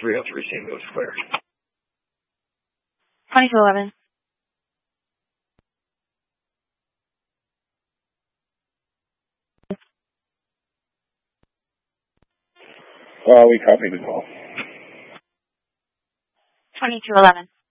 303 St. Louis clear. 2211. We copy the call. 2211.